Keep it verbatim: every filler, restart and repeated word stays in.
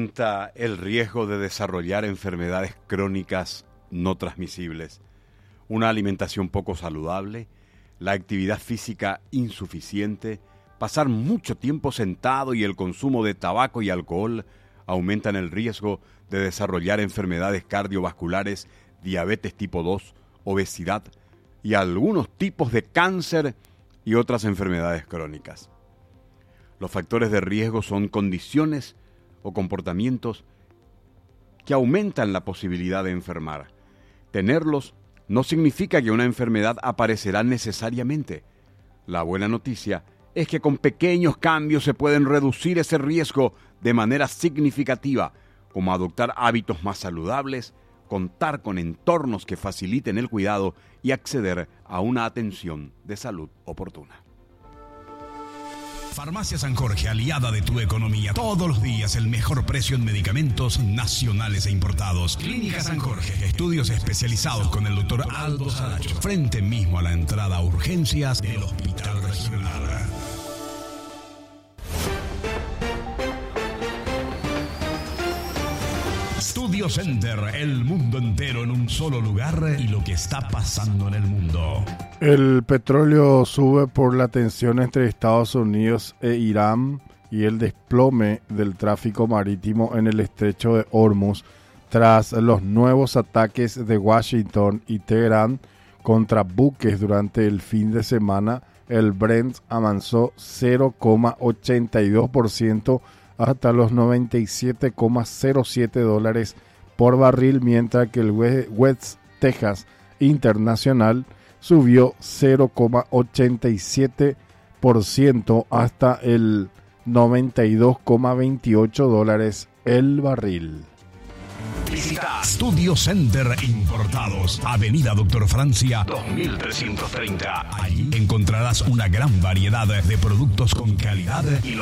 aumenta el riesgo de desarrollar enfermedades crónicas no transmisibles. Una alimentación poco saludable, la actividad física insuficiente, pasar mucho tiempo sentado y el consumo de tabaco y alcohol aumentan el riesgo de desarrollar enfermedades cardiovasculares, diabetes tipo dos, obesidad y algunos tipos de cáncer y otras enfermedades crónicas. Los factores de riesgo son condiciones o comportamientos que aumentan la posibilidad de enfermar. Tenerlos no significa que una enfermedad aparecerá necesariamente. La buena noticia es que con pequeños cambios se pueden reducir ese riesgo de manera significativa, como adoptar hábitos más saludables, contar con entornos que faciliten el cuidado y acceder a una atención de salud oportuna. Farmacia San Jorge, aliada de tu economía. Todos los días el mejor precio en medicamentos nacionales e importados. Clínica San Jorge, estudios especializados con el doctor Aldo Saracho. Frente mismo a la entrada a urgencias del Hospital Regional. Studio Center, el mundo entero en un solo lugar y lo que está pasando en el mundo. El petróleo sube por la tensión entre Estados Unidos e Irán y el desplome del tráfico marítimo en el estrecho de Hormuz tras los nuevos ataques de Washington y Teherán contra buques durante el fin de semana. El Brent avanzó cero coma ochenta y dos por ciento hasta los noventa y siete coma cero siete dólares por barril, mientras que el West Texas Internacional subió cero coma ochenta y siete por ciento hasta el noventa y dos coma veintiocho dólares el barril. Visita Studio Center Importados, Avenida Doctor Francia dos mil trescientos treinta. Allí encontrarás una gran variedad de productos con calidad y